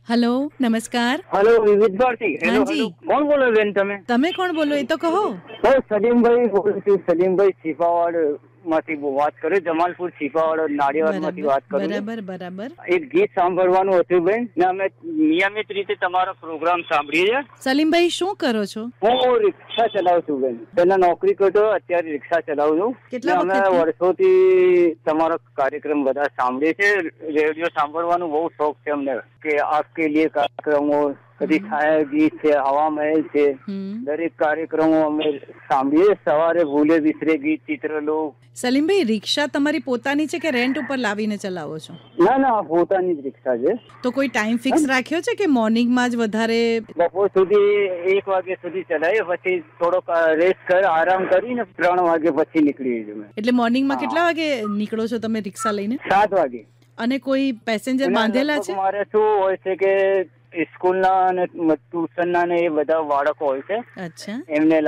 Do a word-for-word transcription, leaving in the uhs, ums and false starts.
Hello, નમસ્કાર. Hello, વિવિધ Bharati. Hello, હાજી. હેલો. કોણ બોલો બેન તમે? તમે કોણ બોલો એ તો કહો. હું સલીમભાઈ બોલું છું. સલીમભાઈ છીપાવાડ માંથી વાત કરું. જમાલપુર છીપાવાડ નાળિયાવાડ માંથી વાત કરું છું. બરાબર બરાબર. એક ગીત સાંભળવાનું હતું બેન ને અમે નિયમિત રીતે તમારો પ્રોગ્રામ સાંભળીએ છીએ. સલીમભાઈ શું કરો છો? હું રિક્ષા ચલાવું છું બેન. પહેલા નોકરી કરતો, અત્યારે રિક્ષા ચલાવું છું. કેટલા ને અમે વખતથી? વર્ષોથી તમારો કાર્યક્રમ બધા સાંભળીએ છીએ. રેડિયો સાંભળવાનું બહુ શોખ છે અમને કે આપકે લીએ કાર્યક્રમો કદી છાયા ગીત છે, હવા મહેલ છે, હમ. દરેક કાર્યક્રમો અમે સાંભળીએ. સવારે ભૂલે વિસરે ગીત, ચિત્રલોક. સલીમભાઈ, રિક્ષા તમારી પોતાની છે કે રેન્ટ ઉપર લાવીને ચલાવો છો? ના ના, પોતાની જ રિક્ષા છે. તો કોઈ ટાઈમ ફિક્સ રાખ્યો છે કે મોર્નિંગમાં જ વધારે? બપોર સુધી એક વાગ્યા સુધી ચલાવીએ, પછી થોડોક રેસ્ટ કર આરામ કરીને ત્રણ વાગે પછી નીકળીએ છીએ અમે. એટલે મોર્નિંગમાં હા. કેટલા વાગે નીકળો છો તમે રિક્ષા લઈને? સાત વાગે. અને કોઈ પેસેન્જર બાંધેલા છે? મારે શું હોય છે કે સ્કૂલના અને ટ્યુશનના ને એ બધા બાળકો હોય છે, અચ્છા. એમને